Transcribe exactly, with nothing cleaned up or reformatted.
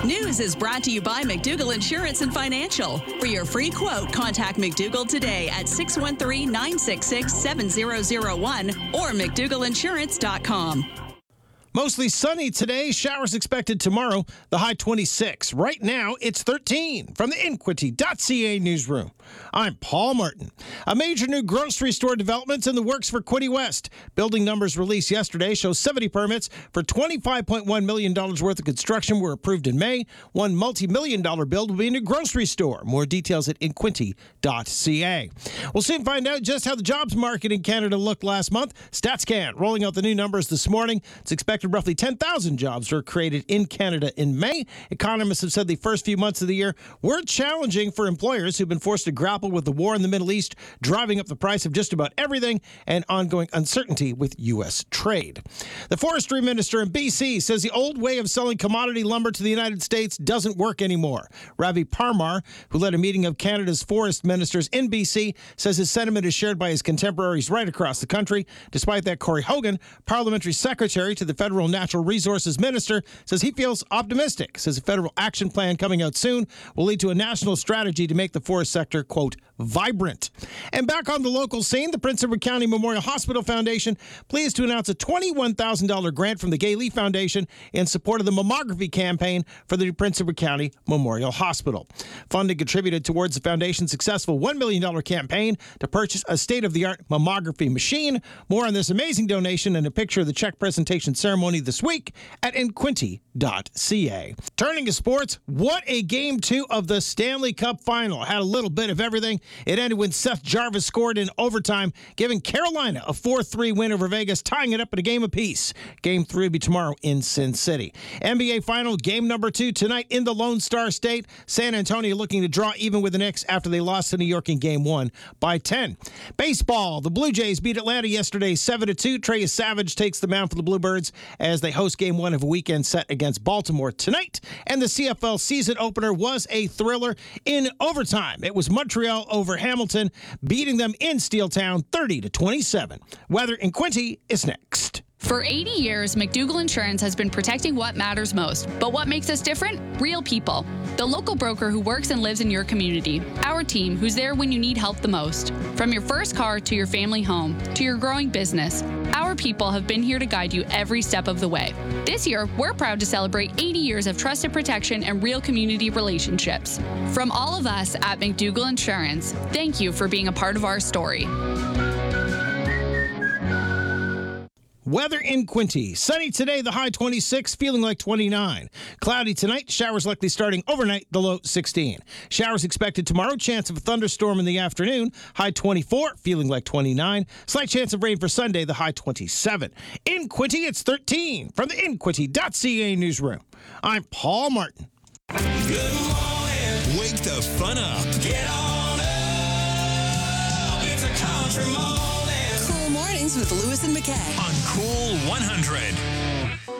News is brought to you by McDougall Insurance and Financial. For your free quote, contact McDougall today at six one three, nine six six, seven zero zero one or mcdougall insurance dot com. Mostly sunny today. Showers expected tomorrow. The high twenty-six. Right now, it's thirteen. From the Inquity dot C A newsroom, I'm Paul Martin. A major new grocery store development's in the works for Quinte West. Building numbers released yesterday show seventy permits for twenty-five point one million dollars worth of construction were approved in May. One multi-million dollar build will be a new grocery store. More details at inquity dot C A. We'll soon find out just how the jobs market in Canada looked last month. StatsCan rolling out the new numbers this morning. It's expected roughly ten thousand jobs were created in Canada in May. Economists have said the first few months of the year were challenging for employers who've been forced to grapple with the war in the Middle East, driving up the price of just about everything and ongoing uncertainty with U S trade. The forestry minister in B C says the old way of selling commodity lumber to the United States doesn't work anymore. Ravi Parmar, who led a meeting of Canada's forest ministers in B C, says his sentiment is shared by his contemporaries right across the country. Despite that, Corey Hogan, parliamentary secretary to the federal Natural Resources Minister, says he feels optimistic, says a federal action plan coming out soon will lead to a national strategy to make the forest sector, quote, vibrant. And back on the local scene, the Prince Edward County Memorial Hospital Foundation pleased to announce a twenty-one thousand dollars grant from the Gay Lee Foundation in support of the mammography campaign for the Prince Edward County Memorial Hospital. Funding contributed towards the foundation's successful one million dollars campaign to purchase a state-of-the-art mammography machine. More on this amazing donation and a picture of the check presentation ceremony this week at inquity dot C A. Turning to sports, what a game two of the Stanley Cup Final. Had a little bit of everything. It ended when Seth Jarvis scored in overtime, giving Carolina a four three win over Vegas, tying it up at a game apiece. Game three will be tomorrow in Sin City. N B A Final game number two tonight in the Lone Star State. San Antonio looking to draw even with the Knicks after they lost to New York in game one by ten. Baseball, the Blue Jays beat Atlanta yesterday seven to two. Trey Savage takes the mound for the Bluebirds as they host game one of a weekend set against Baltimore tonight. And the C F L season opener was a thriller in overtime. It was Montreal over Hamilton, beating them in Steel Town thirty to twenty-seven. Weather in Quinte is next. For eighty years, McDougall Insurance has been protecting what matters most. But what makes us different? Real people. The local broker who works and lives in your community. Our team who's there when you need help the most. From your first car to your family home to your growing business, our people have been here to guide you every step of the way. This year, we're proud to celebrate eighty years of trusted protection and real community relationships. From all of us at McDougall Insurance, thank you for being a part of our story. Weather in Quinte. Sunny today, the high twenty-six, feeling like twenty-nine. Cloudy tonight, showers likely starting overnight, the low sixteen. Showers expected tomorrow, chance of a thunderstorm in the afternoon, high twenty-four, feeling like twenty-nine. Slight chance of rain for Sunday, the high twenty-seven. In Quinte, it's thirteen. From the inquity dot C A newsroom, I'm Paul Martin. Good morning. Wake the fun up. Get on up. It's a country morning. Cool Mornings with Lewis and McKay On Cool one hundred.